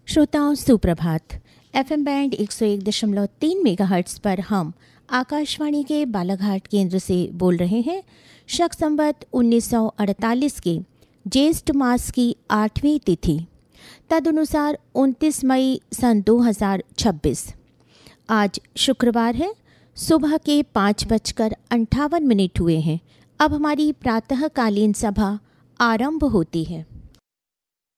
श्रोताओं सुप्रभात। FM band 101.3 megahertz पर हम आकाशवाणी के बालाघाट केंद्र से बोल रहे हैं। शक संवत 1948 के ज्येष्ठ मास की 8वीं तिथि तदनुसार 29 मई सन 2026। आज शुक्रवार है। सुबह के 5:58 हुए हैं। अब हमारी प्रातःकालीन सभा आरंभ होती है।